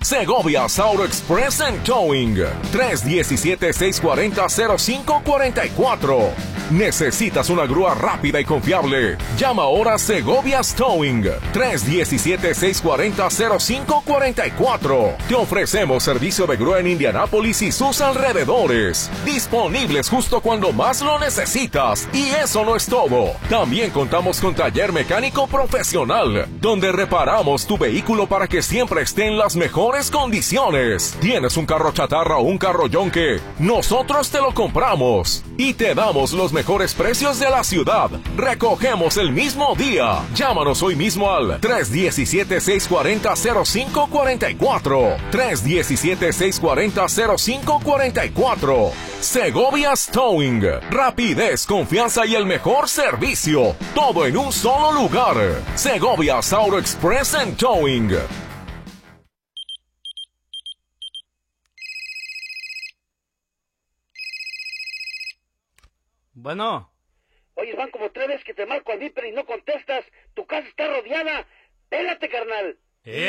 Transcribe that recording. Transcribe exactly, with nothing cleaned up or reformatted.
Segovia's Auto Express and Towing. tres uno siete, seis cuatro cero, cero cinco cuatro cuatro. ¿Necesitas una grúa rápida y confiable? Llama ahora a Segovia's Towing. tres uno siete, seis cuatro cero, cero cinco cuatro cuatro. Te ofrecemos servicio de grúa en Indianápolis y sus alrededores. Disponibles justo cuando más lo necesitas. Y eso no es todo. También contamos con taller mecánico profesional, donde reparamos tu vehículo para que siempre esté en las mejores condiciones. ¿Tienes un carro chatarra o un carro yonque? Nosotros te lo compramos y te damos los mejores precios de la ciudad. Recogemos el mismo día. Llámanos hoy mismo al tres uno siete, seis cuatro cero, cero cinco cuatro cuatro. tres uno siete, seis cuatro cero, cero cinco cuatro cuatro. Segovia's Towing. Rapidez, confianza y el mejor servicio. Todo en un solo lugar. Segovia's Auto Express and Towing. Bueno. Oye, van como tres veces que te marco al Viper y no contestas. Tu casa está rodeada. Pélate, carnal. Eh.